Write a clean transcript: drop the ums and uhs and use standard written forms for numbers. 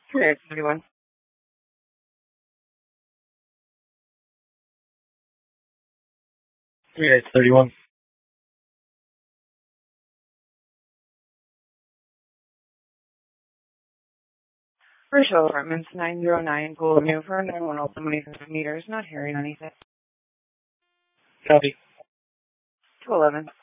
Correct, 31. Yeah, it's 31. Virtual apartments, 909, pool maneuver, 91 altimeter meters, not hearing anything. Copy. 211.